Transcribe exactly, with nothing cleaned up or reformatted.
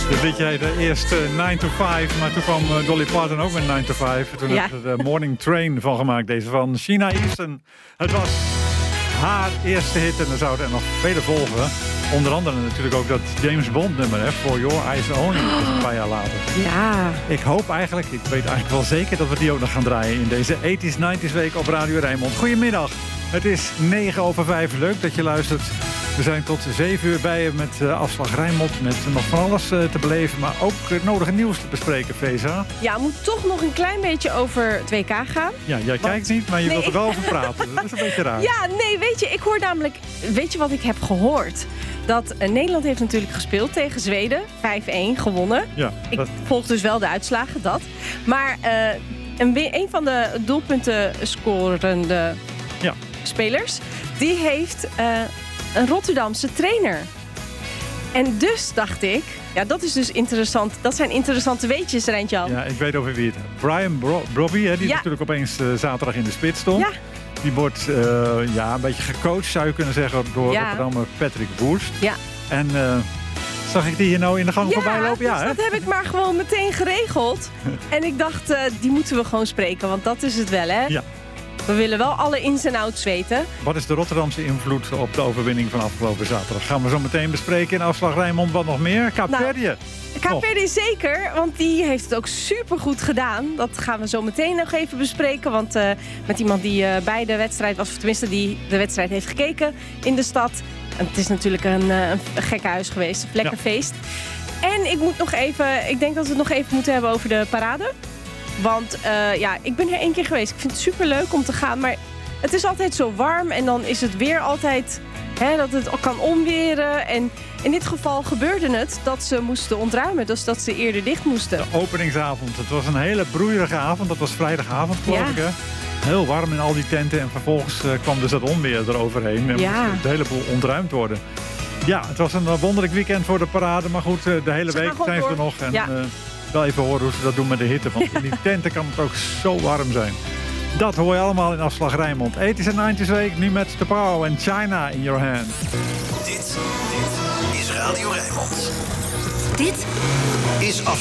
Dit liedje heette eerst uh, nine to five, maar toen kwam uh, Dolly Parton ook met nine to five. Toen ja. heb je de Morning Train van gemaakt, deze van Sheena Easton. Het was haar eerste hit en er zouden er nog vele volgen. Onder andere natuurlijk ook dat James Bond nummer, hè, For Your Eyes Only, dat is een paar jaar later. Ja. Ik hoop eigenlijk, ik weet eigenlijk wel zeker dat we die ook nog gaan draaien in deze eighties nineties week op Radio Rijnmond. Goedemiddag, het is negen over vijf. Leuk dat je luistert. We zijn tot zeven uur bij je met uh, Afslag Rijnmond. Met nog van alles uh, te beleven, maar ook het nodige nieuws te bespreken, Feza. Ja, het moet toch nog een klein beetje over het W K gaan. Ja, jij Want... kijkt niet, maar je nee. wilt er wel over praten. Dat is een beetje raar. Ja, nee, weet je, ik hoor namelijk... Weet je wat ik heb gehoord? Dat uh, Nederland heeft natuurlijk gespeeld tegen Zweden. vijf-één gewonnen. Ja, ik dat... volg dus wel de uitslagen, dat. Maar uh, een, een van de doelpunten scorende ja. spelers... die heeft... Uh, een Rotterdamse trainer. En dus dacht ik... Ja, dat is dus interessant. Dat zijn interessante weetjes, Rijntjan. Ja, ik weet over wie het Brian Bro- Brobby, hè, die ja. natuurlijk opeens uh, zaterdag in de spits stond. Ja. Die wordt uh, ja, een beetje gecoacht, zou je kunnen zeggen, door ja. Rotterdammer Patrick Woerst. Ja. En uh, zag ik die hier nou in de gang ja, voorbij lopen? Ja, dus hè? dat heb ik maar gewoon meteen geregeld. En ik dacht, uh, die moeten we gewoon spreken, want dat is het wel, hè? Ja. We willen wel alle ins en outs weten. Wat is de Rotterdamse invloed op de overwinning van afgelopen zaterdag? Gaan we zo meteen bespreken in Afslag Rijnmond. Wat nog meer? Kaapverdië. Nou, Kaapverdië zeker, want die heeft het ook supergoed gedaan. Dat gaan we zo meteen nog even bespreken. Want uh, met iemand die uh, bij de wedstrijd was, of tenminste die de wedstrijd heeft gekeken in de stad. En het is natuurlijk een, uh, een gekke huis geweest, een lekker ja. feest. En ik moet nog even, ik denk dat we het nog even moeten hebben over de parade. Want uh, ja, ik ben er één keer geweest. Ik vind het super leuk om te gaan. Maar het is altijd zo warm. En dan is het weer altijd hè, dat het kan onweren. En in dit geval gebeurde het dat ze moesten ontruimen. Dus dat ze eerder dicht moesten. De openingsavond. Het was een hele broeierige avond. Dat was vrijdagavond, geloof ja. ik. Hè? Heel warm in al die tenten. En vervolgens uh, kwam dus dat onweer eroverheen. En ja. moest de hele boel ontruimd worden. Ja, het was een wonderlijk weekend voor de parade. Maar goed, uh, de hele ze week zijn ze er nog. En, ja. uh, wel even horen hoe ze dat doen met de hitte. Want in die tenten kan het ook zo warm zijn. Dat hoor je allemaal in Afslag Rijnmond. eighties en nineties week, nu met The Power en China in Your Hand. Dit, dit is Radio Rijnmond. Dit is Afslag